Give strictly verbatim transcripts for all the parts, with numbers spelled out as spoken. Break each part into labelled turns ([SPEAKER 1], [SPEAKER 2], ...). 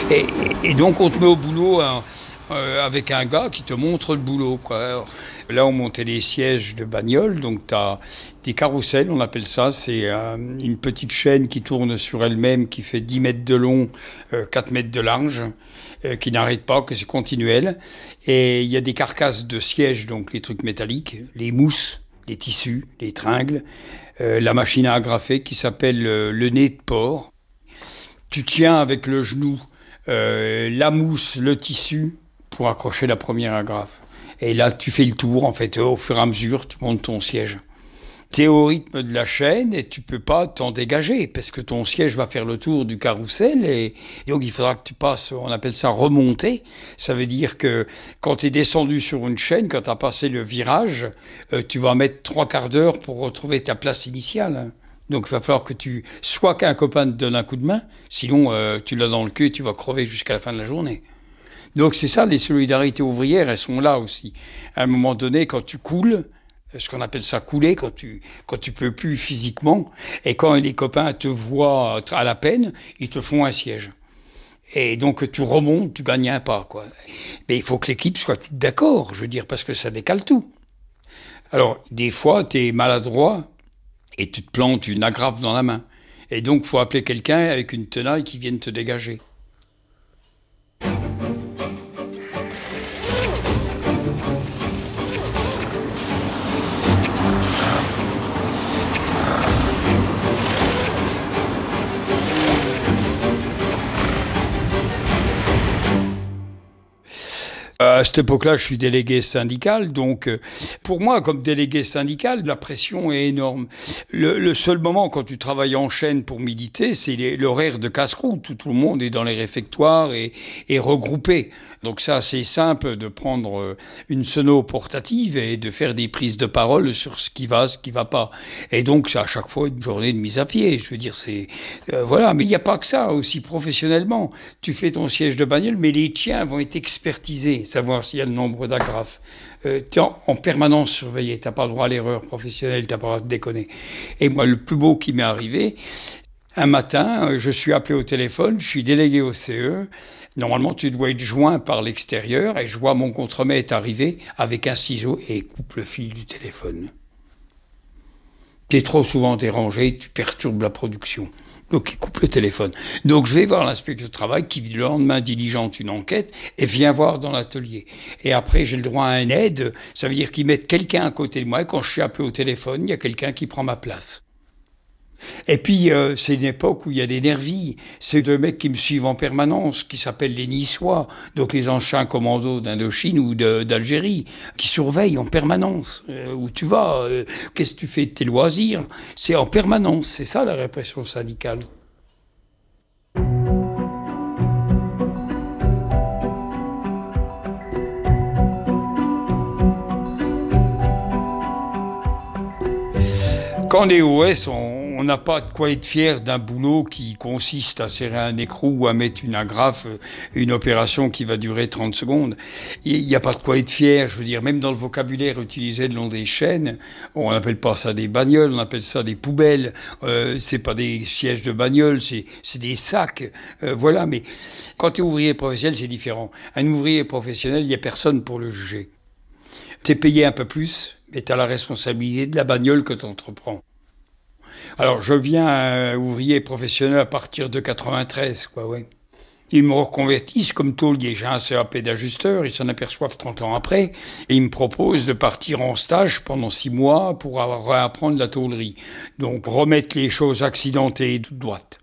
[SPEAKER 1] Et, et donc on te met au boulot hein, euh, avec un gars qui te montre le boulot, quoi. Alors, là, on montait les sièges de bagnole, donc tu as des carrousels, on appelle ça. C'est euh, une petite chaîne qui tourne sur elle-même, qui fait dix mètres de long, euh, quatre mètres de large, euh, qui n'arrête pas, que c'est continuel. Et il y a des carcasses de sièges, donc les trucs métalliques, les mousses, les tissus, les tringles, euh, la machine à agrafer qui s'appelle euh, le nez de porc. Tu tiens avec le genou euh, la mousse, le tissu, pour accrocher la première agrafe. Et là, tu fais le tour, en fait, au fur et à mesure, tu montes ton siège. Tu es au rythme de la chaîne et tu peux pas t'en dégager, parce que ton siège va faire le tour du carrousel, et, et donc il faudra que tu passes, on appelle ça remonter. Ça veut dire que quand tu es descendu sur une chaîne, quand tu as passé le virage, euh, tu vas mettre trois quarts d'heure pour retrouver ta place initiale. Donc il va falloir que tu, soit qu'un copain te donne un coup de main, sinon euh, tu l'as dans le cul et tu vas crever jusqu'à la fin de la journée. Donc c'est ça, les solidarités ouvrières, elles sont là aussi. À un moment donné, quand tu coules, ce qu'on appelle ça couler, quand tu quand tu peux plus physiquement, et quand les copains te voient à la peine, ils te font un siège. Et donc tu remontes, tu gagnes un pas, quoi. Mais il faut que l'équipe soit d'accord, je veux dire, parce que ça décale tout. Alors, des fois, tu es maladroit et tu te plantes une agrafe dans la main. Et donc, il faut appeler quelqu'un avec une tenaille qui vienne te dégager. À cette époque-là, je suis délégué syndical, donc euh, pour moi, comme délégué syndical, la pression est énorme. Le, le seul moment quand tu travailles en chaîne pour militer, c'est les, l'horaire de casse-croûte, où tout le monde est dans les réfectoires et, et regroupé. Donc ça, c'est simple de prendre une sono portative et de faire des prises de parole sur ce qui va, ce qui va pas. Et donc, c'est à chaque fois une journée de mise à pied. Je veux dire, c'est... Euh, voilà, mais il n'y a pas que ça, aussi professionnellement. Tu fais ton siège de bagnole, mais les tiens vont être expertisés, savoir s'il y a le nombre d'agrafes. Euh, tu es en, en permanence surveillé, tu n'as pas le droit à l'erreur professionnelle, tu n'as pas le droit de déconner. Et moi, le plus beau qui m'est arrivé, un matin, je suis appelé au téléphone, je suis délégué au C E. Normalement, tu dois être joint par l'extérieur, et je vois mon contremaître arriver avec un ciseau et coupe le fil du téléphone. Tu es trop souvent dérangé, tu perturbes la production. Donc, il coupe le téléphone. Donc, je vais voir l'inspecteur du travail qui, le lendemain, diligente une enquête et vient voir dans l'atelier. Et après, j'ai le droit à un aide. Ça veut dire qu'ils mettent quelqu'un à côté de moi. Et quand je suis appelé au téléphone, il y a quelqu'un qui prend ma place. Et puis, euh, c'est une époque où il y a des nervis. C'est deux mecs qui me suivent en permanence, qui s'appellent les Niçois, donc les anciens commandos d'Indochine ou de, d'Algérie, qui surveillent en permanence. Euh, où tu vas, euh, qu'est-ce que tu fais de tes loisirs? C'est en permanence, c'est ça la répression syndicale. Quand on est O S, on n'a pas de quoi être fier d'un boulot qui consiste à serrer un écrou ou à mettre une agrafe, une opération qui va durer trente secondes. Il n'y a pas de quoi être fier, je veux dire, même dans le vocabulaire utilisé le long des chaînes, on n'appelle pas ça des bagnoles, on appelle ça des poubelles. Euh, c'est pas des sièges de bagnole, c'est, c'est des sacs. Euh, voilà, mais quand tu es ouvrier professionnel, c'est différent. Un ouvrier professionnel, il n'y a personne pour le juger. Tu es payé un peu plus, mais tu as la responsabilité de la bagnole que tu entreprends. Alors, je viens euh, ouvrier professionnel à partir de quatre-vingt-treize, quoi, ouais. Ils me reconvertissent comme tôlier. J'ai un C A P d'ajusteur, ils s'en aperçoivent trente ans après, et ils me proposent de partir en stage pendant six mois pour réapprendre la tôlerie. Donc, remettre les choses accidentées et toutes droites.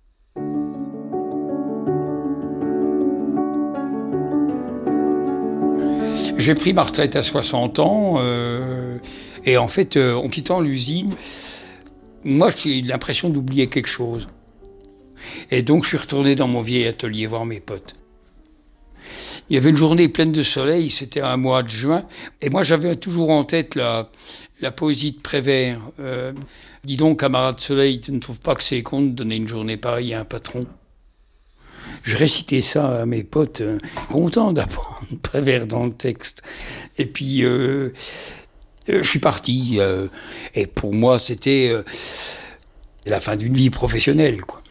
[SPEAKER 1] J'ai pris ma retraite à soixante ans, euh, et en fait, euh, en quittant l'usine, moi, j'ai l'impression d'oublier quelque chose. Et donc, je suis retourné dans mon vieil atelier voir mes potes. Il y avait une journée pleine de soleil, c'était un mois de juin, et moi, j'avais toujours en tête la, la poésie de Prévert. Euh, Dis donc, camarade soleil, tu ne trouves pas que c'est con de donner une journée pareille à un patron? Je récitais ça à mes potes, euh, contents d'apprendre Prévert dans le texte. Et puis... Euh, Je suis parti, euh, et pour moi, c'était euh, la fin d'une vie professionnelle, quoi.